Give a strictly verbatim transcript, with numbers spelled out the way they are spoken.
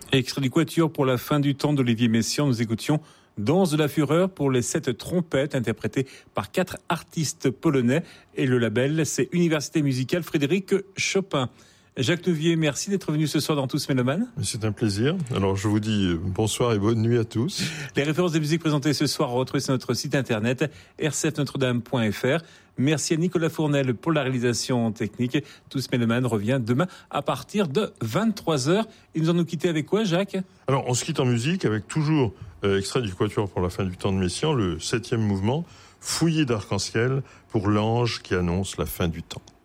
Extrait du Quatuor pour la fin du temps d'Olivier Messiaen, nous écoutions Danse de la fureur pour les sept trompettes, interprétées par quatre artistes polonais. Et le label, c'est Université musicale Frédéric Chopin. Jacques Nouvier, merci d'être venu ce soir dans Tous Mélomanes. C'est un plaisir. Alors je vous dis bonsoir et bonne nuit à tous. Les références des musiques présentées ce soir retrouvées sur notre site internet r c f notre dame point f r. Merci à Nicolas Fournel pour la réalisation technique. Tous Mélomanes revient demain à partir de vingt-trois heures. Et nous allons nous quitter avec quoi, Jacques ? Alors on se quitte en musique avec toujours euh, extrait du Quatuor pour la fin du temps de Messiaen, le septième mouvement, Fouillis d'arc-en-ciel pour l'ange qui annonce la fin du temps.